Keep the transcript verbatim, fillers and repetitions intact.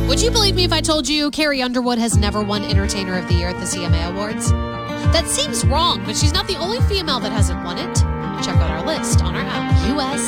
Would you believe me if I told you Carrie Underwood has never won Entertainer of the Year at the C M A Awards? That seems wrong, but she's not the only female that hasn't won it. Check out our list on our app, U S